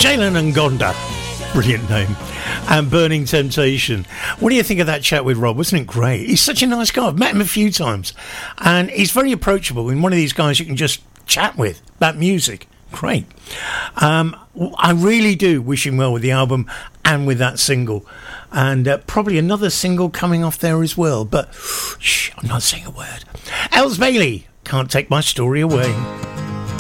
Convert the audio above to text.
Jalen and Gonda. Brilliant name. And Burning Temptation. What do you think of that chat with Rob? Wasn't it great? He's such a nice guy. I've met him a few times. And he's very approachable and one of these guys you can just chat with about music. Great. I really do wish him well with the album and with that single. And probably another single coming off there as well. But shh, I'm not saying a word. Els Bailey, Can't Take My Story Away.